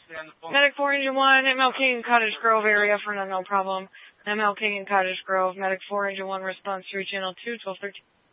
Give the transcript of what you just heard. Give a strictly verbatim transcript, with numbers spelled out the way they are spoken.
Medic four Engine one, M L King, Cottage Grove area for an unknown problem. M L King in Cottage Grove. Medic four Engine one response through channel two, twelve thirteen.